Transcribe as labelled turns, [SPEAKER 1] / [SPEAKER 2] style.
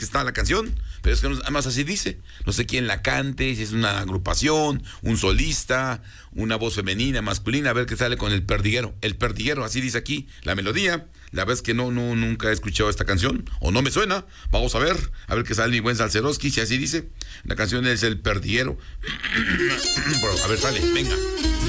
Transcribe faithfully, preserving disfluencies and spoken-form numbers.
[SPEAKER 1] que está la canción, pero es que no, además así dice. No sé quién la cante, si es una agrupación, un solista, una voz femenina, masculina, a ver qué sale con El Perdiguero. El Perdiguero, así dice aquí, la melodía. La verdad es que no, no, nunca he escuchado esta canción, o no me suena. Vamos a ver, a ver qué sale mi buen Salceroski, si así dice. La canción es El Perdiguero. A ver, sale, venga.